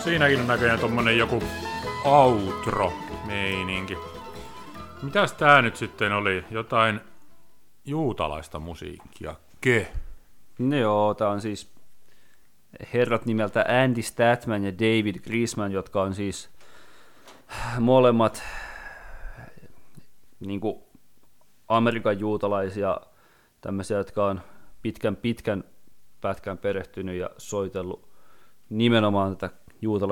Siinäkin on näköjään tommonen joku outro-meininki. Mitäs tää nyt sitten oli? Jotain juutalaista musiikkia. No joo, tää on siis herrat nimeltä Andy Statman ja David Grisman, jotka on siis molemmat niinku Amerikan juutalaisia, tämmöisiä, jotka on pitkän pätkän perehtynyt ja soitellut nimenomaan tätä juutalaista